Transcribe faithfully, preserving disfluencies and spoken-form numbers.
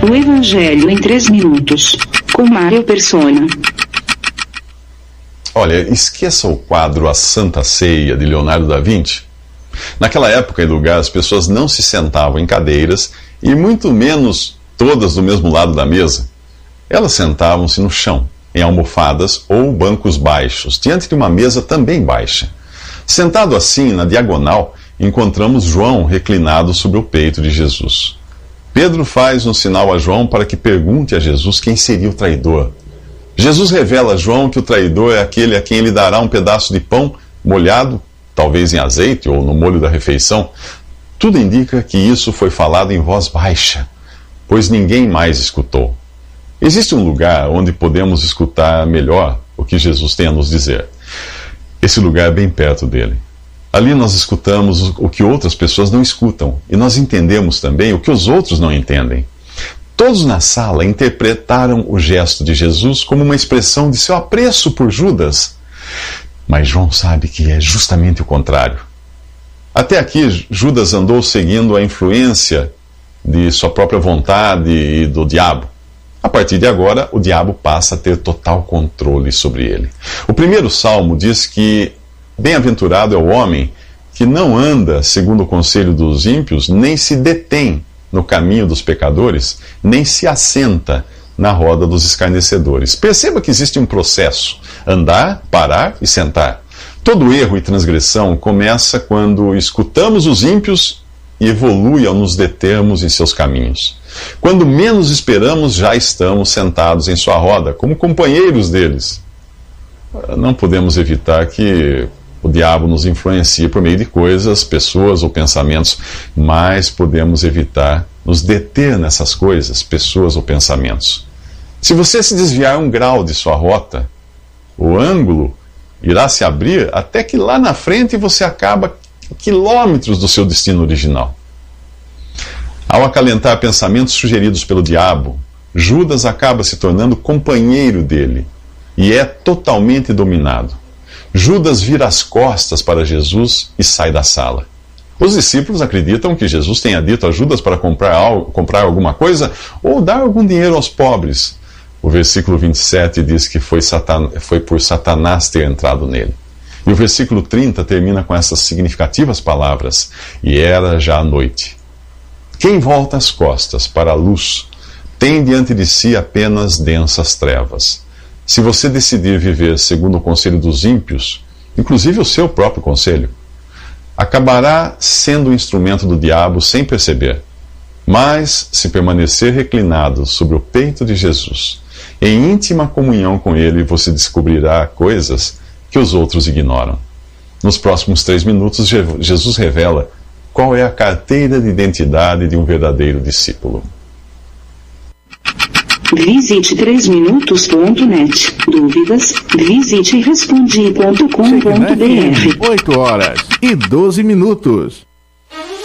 O Evangelho em três minutos, com Mário Persona. Olha, esqueça o quadro A Santa Ceia, de Leonardo da Vinci. Naquela época e lugar, as pessoas não se sentavam em cadeiras e muito menos todas do mesmo lado da mesa. Elas sentavam-se no chão, em almofadas ou bancos baixos, diante de uma mesa também baixa. Sentado assim, na diagonal, encontramos João reclinado sobre o peito de Jesus. Pedro faz um sinal a João para que pergunte a Jesus quem seria o traidor. Jesus revela a João que o traidor é aquele a quem ele dará um pedaço de pão molhado, talvez em azeite ou no molho da refeição. Tudo indica que isso foi falado em voz baixa, pois ninguém mais escutou. Existe um lugar onde podemos escutar melhor o que Jesus tem a nos dizer. Esse lugar é bem perto dele. Ali nós escutamos o que outras pessoas não escutam, e nós entendemos também o que os outros não entendem. Todos na sala interpretaram o gesto de Jesus como uma expressão de seu apreço por Judas. Mas João sabe que é justamente o contrário. Até aqui, Judas andou seguindo a influência de sua própria vontade e do diabo. A partir de agora, o diabo passa a ter total controle sobre ele. O primeiro salmo diz que bem-aventurado é o homem que não anda segundo o conselho dos ímpios, nem se detém no caminho dos pecadores, nem se assenta na roda dos escarnecedores. Perceba que existe um processo: andar, parar e sentar. Todo erro e transgressão começa quando escutamos os ímpios e evolui ao nos determos em seus caminhos. Quando menos esperamos, já estamos sentados em sua roda, como companheiros deles. Não podemos evitar que o diabo nos influencie por meio de coisas, pessoas ou pensamentos, mas podemos evitar nos deter nessas coisas, pessoas ou pensamentos. Se você se desviar um grau de sua rota, o ângulo irá se abrir até que lá na frente você acaba quilômetros do seu destino original. Ao acalentar pensamentos sugeridos pelo diabo, Judas acaba se tornando companheiro dele e é totalmente dominado. Judas vira as costas para Jesus e sai da sala. Os discípulos acreditam que Jesus tenha dito a Judas para comprar, algo, comprar alguma coisa ou dar algum dinheiro aos pobres. O versículo vinte e sete diz que foi, Satan, foi por Satanás ter entrado nele. E o versículo trinta termina com essas significativas palavras: e era já a noite. Quem volta as costas para a luz tem diante de si apenas densas trevas. Se você decidir viver segundo o conselho dos ímpios, inclusive o seu próprio conselho, acabará sendo um instrumento do diabo sem perceber. Mas, se permanecer reclinado sobre o peito de Jesus, em íntima comunhão com ele, você descobrirá coisas que os outros ignoram. Nos próximos três minutos, Jesus revela qual é a carteira de identidade de um verdadeiro discípulo. Visite três minutos ponto net. Dúvidas? Visite respondi ponto com ponto br. oito horas e doze minutos.